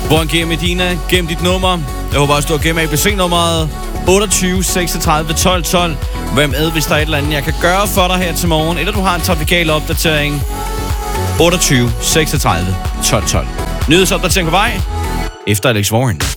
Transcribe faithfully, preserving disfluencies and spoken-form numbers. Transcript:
Born G Medina, gem dit nummer. Jeg håber også, du har gemt A B C-nummeret otteogtyve seksogtredive tolv tolv. Vær med, hvis der er et eller andet, jeg kan gøre for dig her til morgen, eller du har en trafikal opdatering. otteogtyve seksogtredive tolv tolv. Nyhedsopdatering på vej efter Alex Warren.